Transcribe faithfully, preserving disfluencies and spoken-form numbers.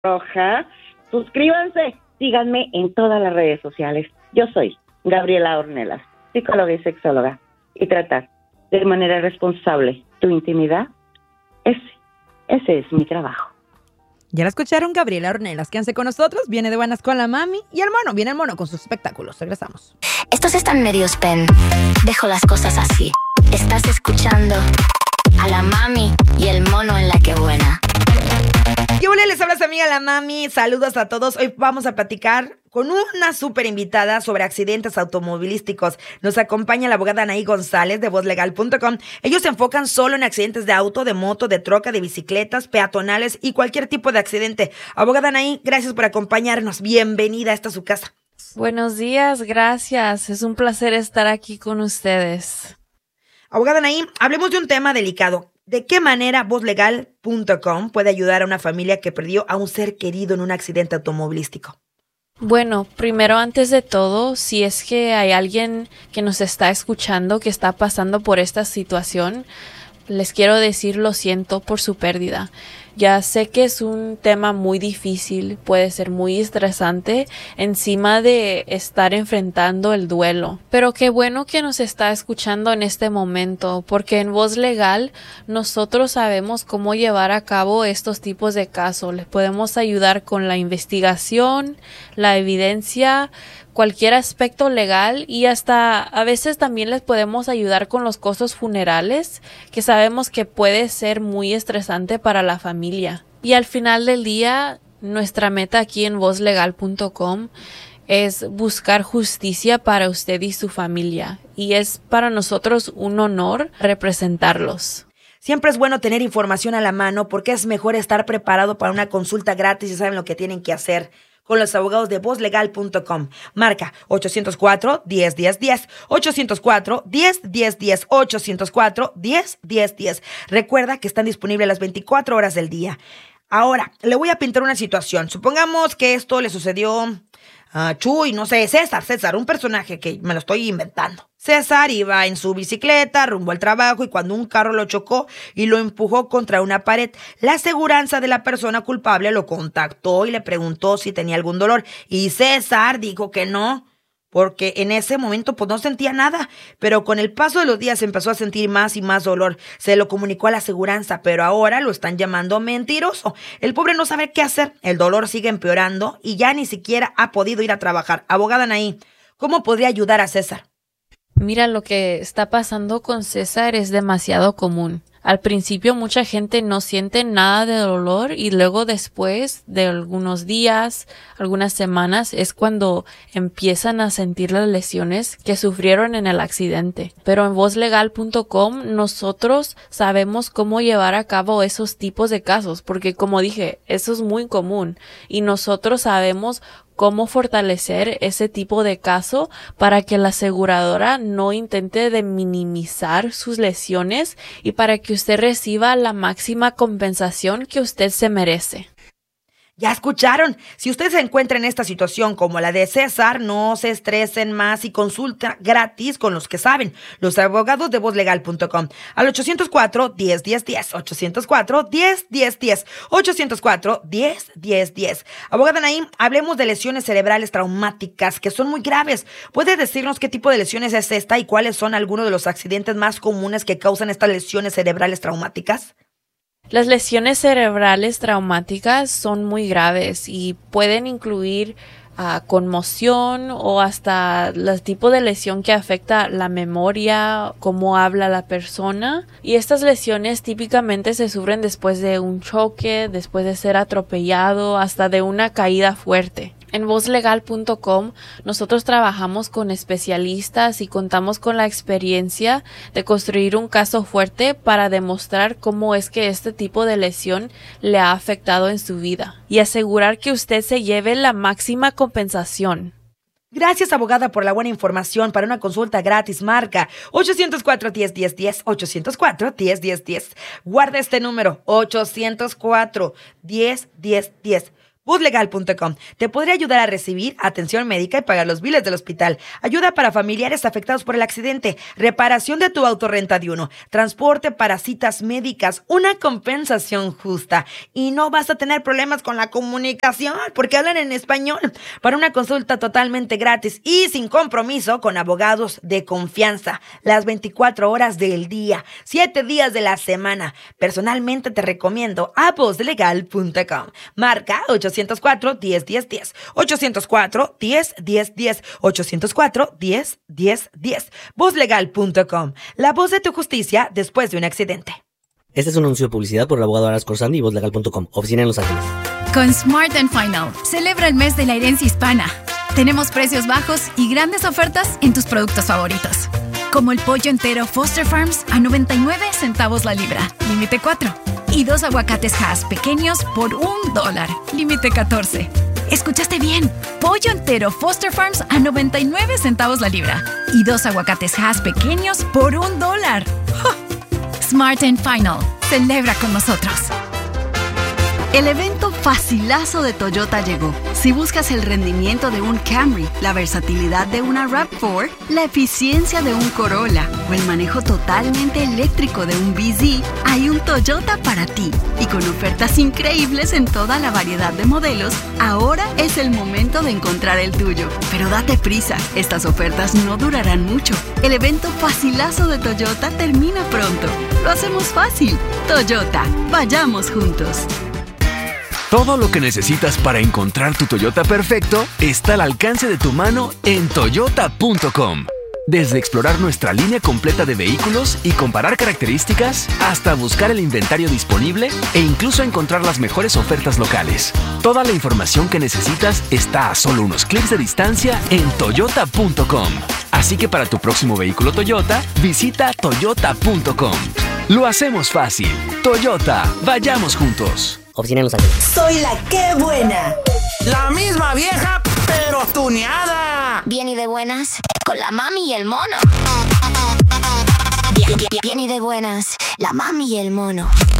Roja. Suscríbanse, síganme en todas las redes sociales. Yo soy Gabriela Ornelas, psicóloga y sexóloga. Y tratar de manera responsable tu intimidad, ese, ese es mi trabajo. Ya la escucharon, Gabriela Ornelas. Quédense con nosotros, viene de buenas con la mami y el mono. Viene el mono con sus espectáculos. Regresamos. Estos están medios pen. Dejo las cosas así. Estás escuchando a la mami y el mono en La Que Buena. ¿Qué hola? Les habla su amiga la mami. Saludos a todos. Hoy vamos a platicar con una súper invitada sobre accidentes automovilísticos. Nos acompaña la abogada Anaí González de voz legal punto com. Ellos se enfocan solo en accidentes de auto, de moto, de troca, de bicicletas, peatonales y cualquier tipo de accidente. Abogada Anaí, gracias por acompañarnos. Bienvenida a esta su casa. Buenos días, gracias. Es un placer estar aquí con ustedes. Abogada Anaí, hablemos de un tema delicado. ¿De qué manera voz legal punto com puede ayudar a una familia que perdió a un ser querido en un accidente automovilístico? Bueno, primero, antes de todo, si es que hay alguien que nos está escuchando que está pasando por esta situación, les quiero decir lo siento por su pérdida. Ya sé que es un tema muy difícil, puede ser muy estresante encima de estar enfrentando el duelo. Pero qué bueno que nos está escuchando en este momento, porque en Voz Legal nosotros sabemos cómo llevar a cabo estos tipos de casos. Les podemos ayudar con la investigación, la evidencia, cualquier aspecto legal y hasta a veces también les podemos ayudar con los costos funerales, que sabemos que puede ser muy estresante para la familia. Y al final del día, nuestra meta aquí en voz legal punto com es buscar justicia para usted y su familia. Y es para nosotros un honor representarlos. Siempre es bueno tener información a la mano porque es mejor estar preparado para una consulta gratis y saben lo que tienen que hacer. Con los abogados de voz legal punto com. Marca ochocientos cuatro, diez, diez, diez, ochocientos cuatro, diez, diez, diez, ochocientos cuatro, diez, diez, diez. Recuerda que están disponibles las veinticuatro horas del día. Ahora, le voy a pintar una situación. Supongamos que esto le sucedió a Chuy, no sé, César, César, un personaje que me lo estoy inventando. César iba en su bicicleta rumbo al trabajo y cuando un carro lo chocó y lo empujó contra una pared, la aseguranza de la persona culpable lo contactó y le preguntó si tenía algún dolor. Y César dijo que no, porque en ese momento pues no sentía nada, pero con el paso de los días empezó a sentir más y más dolor. Se lo comunicó a la aseguranza, pero ahora lo están llamando mentiroso. El pobre no sabe qué hacer, el dolor sigue empeorando y ya ni siquiera ha podido ir a trabajar. Abogada Anaí, ¿cómo podría ayudar a César? Mira, lo que está pasando con César es demasiado común. Al principio mucha gente no siente nada de dolor y luego después de algunos días, algunas semanas, es cuando empiezan a sentir las lesiones que sufrieron en el accidente. Pero en voz legal punto com nosotros sabemos cómo llevar a cabo esos tipos de casos, porque como dije, eso es muy común y nosotros sabemos cómo fortalecer ese tipo de caso para que la aseguradora no intente de minimizar sus lesiones y para que usted reciba la máxima compensación que usted se merece. Ya escucharon, si usted se encuentra en esta situación como la de César, no se estresen más y consulta gratis con los que saben, los abogados de voz legal punto com, al ochocientos cuatro, diez, diez, diez, ochocientos cuatro, diez, diez, diez, ochocientos cuatro, diez, diez, diez. Abogada Anaí, hablemos de lesiones cerebrales traumáticas que son muy graves. ¿Puede decirnos qué tipo de lesiones es esta y cuáles son algunos de los accidentes más comunes que causan estas lesiones cerebrales traumáticas? Las lesiones cerebrales traumáticas son muy graves y pueden incluir uh, conmoción o hasta el tipo de lesión que afecta la memoria, cómo habla la persona. Y estas lesiones típicamente se sufren después de un choque, después de ser atropellado, hasta de una caída fuerte. En voz legal punto com nosotros trabajamos con especialistas y contamos con la experiencia de construir un caso fuerte para demostrar cómo es que este tipo de lesión le ha afectado en su vida y asegurar que usted se lleve la máxima compensación. Gracias, abogada, por la buena información. Para una consulta gratis, marca ochocientos cuatro, diez, diez, diez, ochocientos cuatro, diez, diez, diez. Guarda este número, ochocientos cuatro, diez, diez, diez. voz legal punto com te podría ayudar a recibir atención médica y pagar los biles del hospital, ayuda para familiares afectados por el accidente, reparación de tu auto renta de uno, transporte para citas médicas, una compensación justa. Y no vas a tener problemas con la comunicación porque hablan en español. Para una consulta totalmente gratis y sin compromiso con abogados de confianza, las veinticuatro horas del día, siete días de la semana. Personalmente te recomiendo a voz legal punto com. Marca ochocientos cuatro, diez, diez, diez. ochocientos cuatro, diez, diez, diez. ochocientos cuatro, diez, diez, diez. voz legal punto com. La voz de tu justicia después de un accidente. Este es un anuncio de publicidad por el abogado Aras Corsandi y voz legal punto com. Oficina en Los Ángeles. Con Smart and Final, celebra el mes de la herencia hispana. Tenemos precios bajos y grandes ofertas en tus productos favoritos. Como el pollo entero Foster Farms a noventa y nueve centavos la libra, límite cuatro. Y dos aguacates Hass pequeños por un dólar, límite catorce. ¿Escuchaste bien? Pollo entero Foster Farms a noventa y nueve centavos la libra. Y dos aguacates Hass pequeños por un dólar. ¡Oh! Smart and Final. Celebra con nosotros. El evento facilazo de Toyota llegó. Si buscas el rendimiento de un Camry, la versatilidad de una RAV cuatro, la eficiencia de un Corolla o el manejo totalmente eléctrico de un B Z, hay un Toyota para ti. Y con ofertas increíbles en toda la variedad de modelos, ahora es el momento de encontrar el tuyo. Pero date prisa, estas ofertas no durarán mucho. El evento facilazo de Toyota termina pronto. Lo hacemos fácil. Toyota, vayamos juntos. Todo lo que necesitas para encontrar tu Toyota perfecto está al alcance de tu mano en toyota punto com. Desde explorar nuestra línea completa de vehículos y comparar características, hasta buscar el inventario disponible e incluso encontrar las mejores ofertas locales. Toda la información que necesitas está a solo unos clics de distancia en toyota punto com. Así que para tu próximo vehículo Toyota, visita toyota punto com. Lo hacemos fácil. Toyota, vayamos juntos. Oficina en Los Ángeles. Soy la que buena. La misma vieja, pero tuneada. Bien y de buenas, con la mami y el mono. Bien, bien, bien y de buenas, la mami y el mono.